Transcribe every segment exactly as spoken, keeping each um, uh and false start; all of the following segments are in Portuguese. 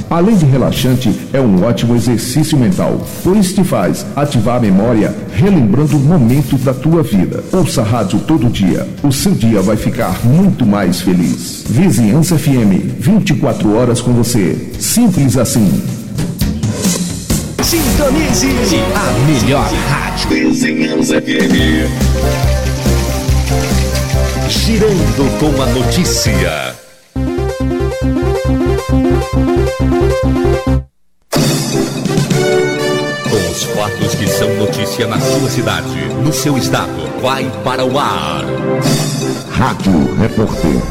Além de relaxante, é um ótimo exercício mental, pois te faz ativar a memória, relembrando momentos da tua vida. Ouça a rádio todo dia, o seu dia vai ficar muito mais feliz. Vizinhança F M, vinte e quatro horas com você. Simples assim. Sintonize a melhor rádio. Vizinhança F M. Girando com a notícia. Com os fatos que são notícia na sua cidade, no seu estado, vai para o ar. Rádio Repórter.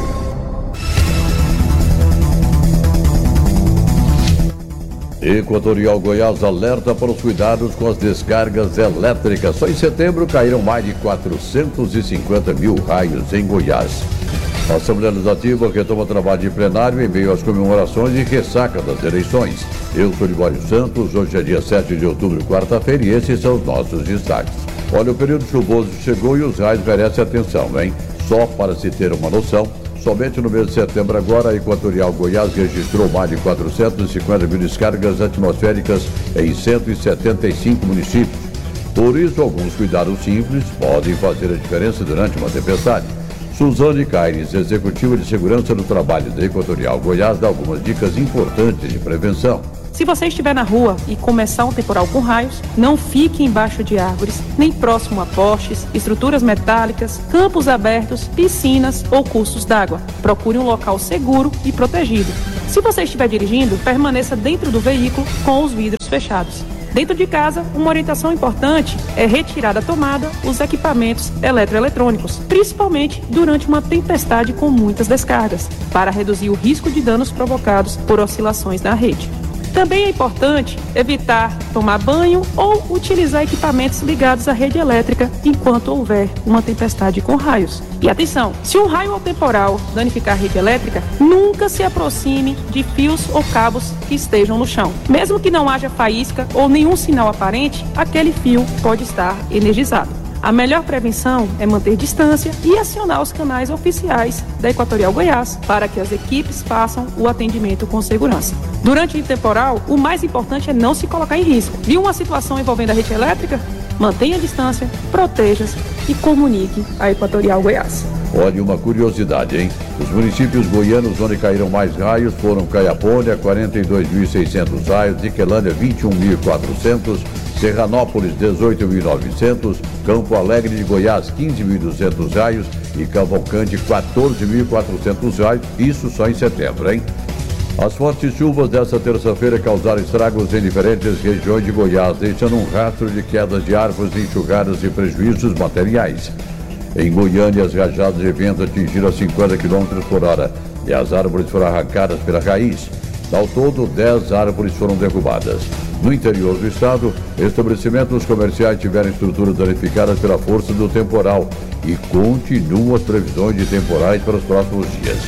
Equatorial Goiás alerta para os cuidados com as descargas elétricas. Só em setembro caíram mais de quatrocentos e cinquenta mil raios em Goiás. A Assembleia Legislativa retoma trabalho de plenário em meio às comemorações e ressaca das eleições. Eu sou Libório Santos, hoje é dia sete de outubro, quarta-feira, e esses são os nossos destaques. Olha, o período chuvoso chegou e os raios merecem atenção, hein? Só para se ter uma noção, somente no mês de setembro agora, a Equatorial Goiás registrou mais de quatrocentas e cinquenta mil descargas atmosféricas em cento e setenta e cinco municípios. Por isso, alguns cuidados simples podem fazer a diferença durante uma tempestade. Suzane Caires, executiva de segurança do trabalho da Equatorial Goiás, dá algumas dicas importantes de prevenção. Se você estiver na rua e começar um temporal com raios, não fique embaixo de árvores, nem próximo a postes, estruturas metálicas, campos abertos, piscinas ou cursos d'água. Procure um local seguro e protegido. Se você estiver dirigindo, permaneça dentro do veículo com os vidros fechados. Dentro de casa, uma orientação importante é retirar da tomada os equipamentos eletroeletrônicos, principalmente durante uma tempestade com muitas descargas, para reduzir o risco de danos provocados por oscilações na rede. Também é importante evitar tomar banho ou utilizar equipamentos ligados à rede elétrica enquanto houver uma tempestade com raios. E atenção, se um raio ou temporal danificar a rede elétrica, nunca se aproxime de fios ou cabos que estejam no chão. Mesmo que não haja faísca ou nenhum sinal aparente, aquele fio pode estar energizado. A melhor prevenção é manter distância e acionar os canais oficiais da Equatorial Goiás para que as equipes façam o atendimento com segurança. Durante o temporal, o mais importante é não se colocar em risco. Viu uma situação envolvendo a rede elétrica? Mantenha a distância, proteja-se e comunique a Equatorial Goiás. Olha, uma curiosidade, hein? Os municípios goianos onde caíram mais raios foram Caiapônia, quarenta e dois mil e seiscentos raios, Niquelândia, vinte e um mil e quatrocentos, Serranópolis, dezoito mil e novecentos, Campo Alegre de Goiás, quinze mil e duzentos raios e Cavalcante, quatorze mil e quatrocentos raios, isso só em setembro, hein? As fortes chuvas desta terça-feira causaram estragos em diferentes regiões de Goiás, deixando um rastro de quedas de árvores, enxurradas e prejuízos materiais. Em Goiânia, as rajadas de vento atingiram a cinquenta quilômetros por hora e as árvores foram arrancadas pela raiz. Ao todo, dez árvores foram derrubadas. No interior do estado, estabelecimentos comerciais tiveram estruturas danificadas pela força do temporal e continuam as previsões de temporais para os próximos dias.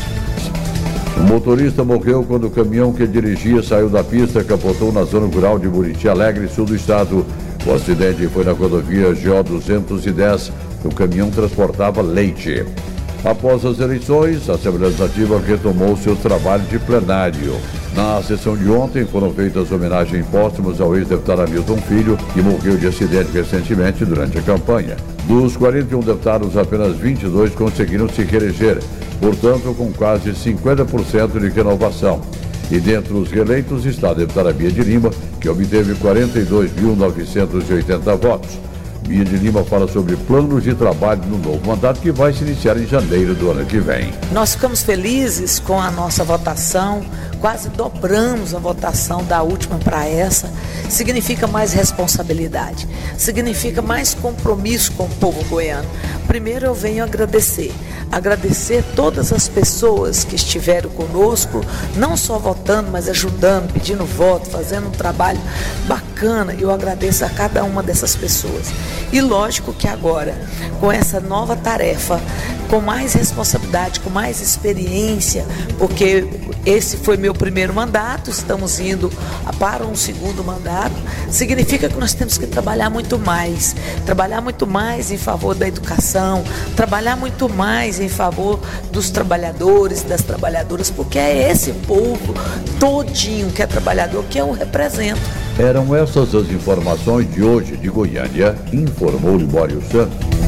O motorista morreu quando o caminhão que dirigia saiu da pista e capotou na zona rural de Buriti Alegre, sul do estado. O acidente foi na rodovia G O duzentos e dez. O caminhão transportava leite. Após as eleições, a Assembleia Legislativa retomou seus trabalhos de plenário. Na sessão de ontem foram feitas homenagens póstumas ao ex-deputado Hamilton Filho, que morreu de acidente recentemente durante a campanha. Dos quarenta e um deputados, apenas vinte e dois conseguiram se reeleger, portanto com quase cinquenta por cento de renovação. E dentre os reeleitos está a deputada Bia de Lima, que obteve quarenta e dois mil novecentos e oitenta votos. Bia de Lima fala sobre planos de trabalho no novo mandato que vai se iniciar em janeiro do ano que vem. Nós ficamos felizes com a nossa votação, quase dobramos a votação da última para essa. Significa mais responsabilidade, significa mais compromisso com o povo goiano. Primeiro eu venho agradecer, agradecer todas as pessoas que estiveram conosco, não só votando, mas ajudando, pedindo voto, fazendo um trabalho bacana. Eu agradeço a cada uma dessas pessoas. E lógico que agora, com essa nova tarefa, com mais responsabilidade, com mais experiência, porque esse foi meu primeiro mandato, estamos indo para um segundo mandato, significa que nós temos que trabalhar muito mais, trabalhar muito mais em favor da educação, trabalhar muito mais em favor dos trabalhadores, das trabalhadoras, porque é esse povo todinho que é trabalhador que eu represento. Eram essas as informações de hoje de Goiânia, informou Libório Santos.